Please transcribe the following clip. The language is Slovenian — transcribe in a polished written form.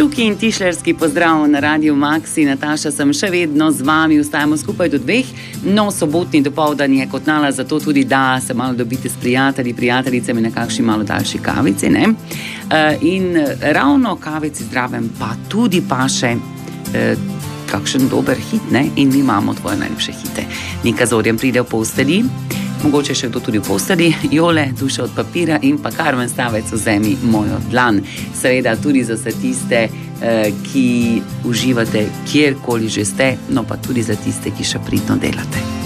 Čuki in tišlerski pozdrav na Radiu Maxi. Nataša sem še vedno z vami, ostajamo skupaj do 2. No, sobotni dopoldan je kot nala, zato tudi da se malo dobite s prijatelji, prijateljicami na kakšni malo daljši kavici, ne? In ravno kavici zdravem pa tudi paše kakšen dober hit, ne? In mi imamo tvoje najljubše hite. Nika Zorjan pride v posteli, mogoče še kdo tudi v posteli, Jole, Duša od papira in pa Karmen Stavec, Vzemi mojo dlan. Seveda tudi za vse tiste, ki uživate kjerkoli že ste, no pa tudi za tiste, ki še pridno delate.